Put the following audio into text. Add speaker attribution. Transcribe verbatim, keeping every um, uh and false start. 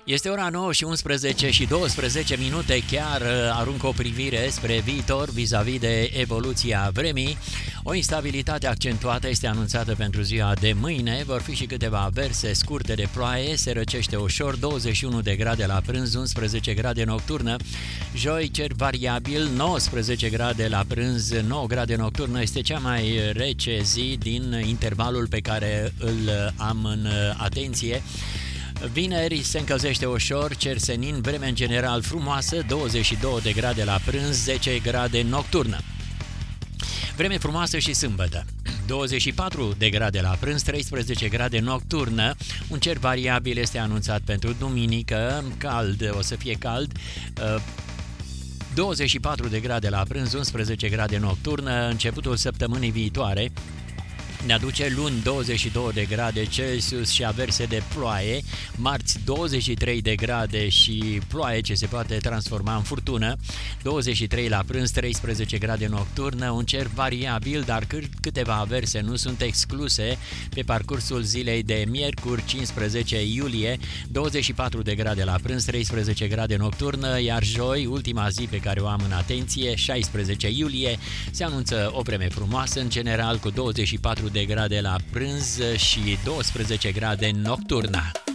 Speaker 1: Este ora nouă și unsprezece și douăsprezece minute, chiar arunc o privire spre viitor vis-a-vis de evoluția vremii. O instabilitate accentuată este anunțată pentru ziua de mâine, vor fi și câteva averse scurte de ploaie, se răcește ușor, douăzeci și unu de grade la prânz, unsprezece grade nocturnă. Joi cer variabil, nouăsprezece grade la prânz, nouă grade nocturnă, este cea mai rece zi din intervalul pe care îl am în atenție. Vineri se încălzește ușor, cer senin, vreme în general frumoasă, douăzeci și două de grade la prânz, zece grade nocturnă. Vreme frumoasă și sâmbătă, douăzeci și patru de grade la prânz, treisprezece grade nocturnă, un cer variabil este anunțat pentru duminică, cald, o să fie cald, douăzeci și patru de grade la prânz, unsprezece grade nocturnă, începutul săptămânii viitoare ne aduce luni douăzeci și două de grade Celsius și averse de ploaie, marți douăzeci și trei de grade și ploaie ce se poate transforma în furtună, douăzeci și trei la prânz, treisprezece grade nocturnă, un cer variabil, dar câteva averse nu sunt excluse pe parcursul zilei de miercuri cincisprezece iulie, douăzeci și patru de grade la prânz, treisprezece grade nocturnă, iar joi, ultima zi pe care o am în atenție, șaisprezece iulie, se anunță o vreme frumoasă, în general cu douăzeci și patru de grade la prânz și douăsprezece grade nocturnă.